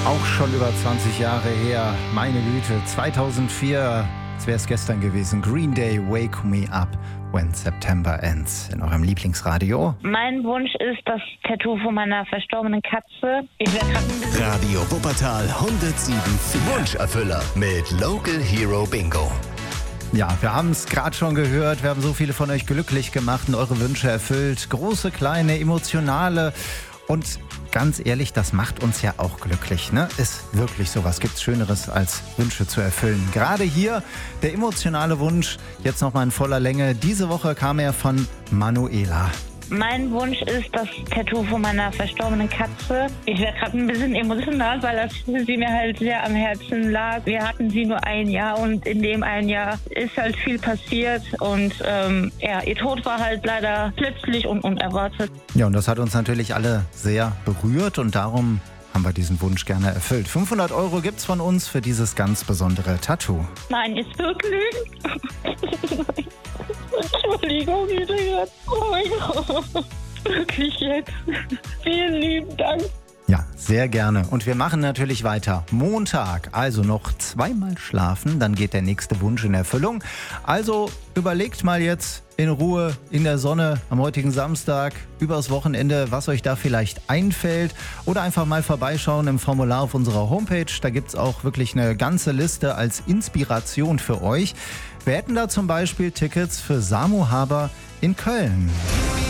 Auch schon über 20 Jahre her, meine Güte, 2004, als wäre es gestern gewesen. Green Day, Wake Me Up When September Ends, in eurem Lieblingsradio. Mein Wunsch ist das Tattoo von meiner verstorbenen Katze. Radio Wuppertal 107.4. Wunscherfüller mit Local Hero Bingo. Ja, wir haben es gerade schon gehört, wir haben so viele von euch glücklich gemacht und eure Wünsche erfüllt. Große, kleine, emotionale und ganz ehrlich, das macht uns ja auch glücklich, ne? Ist wirklich so, was gibt's Schöneres als Wünsche zu erfüllen. Gerade hier der emotionale Wunsch, jetzt nochmal in voller Länge. Diese Woche kam er von Manuela. Mein Wunsch ist das Tattoo von meiner verstorbenen Katze. Ich werde gerade ein bisschen emotional, weil sie mir halt sehr am Herzen lag. Wir hatten sie nur ein Jahr und in dem ein Jahr ist halt viel passiert. Und ihr Tod war halt leider plötzlich und unerwartet. Ja, und das hat uns natürlich alle sehr berührt und darum haben wir diesen Wunsch gerne erfüllt. 500 € gibt's von uns für dieses ganz besondere Tattoo. Nein, ist wirklich? Entschuldigung, jetzt. Oh mein Gott. Wirklich jetzt. Vielen lieben Dank. Ja, sehr gerne. Und wir machen natürlich weiter. Montag, also noch zweimal schlafen, dann geht der nächste Wunsch in Erfüllung. Also überlegt mal jetzt in Ruhe in der Sonne am heutigen Samstag übers Wochenende, was euch da vielleicht einfällt. Oder einfach mal vorbeischauen im Formular auf unserer Homepage. Da gibt es auch wirklich eine ganze Liste als Inspiration für euch. Wir hätten da zum Beispiel Tickets für Samu Haber in Köln.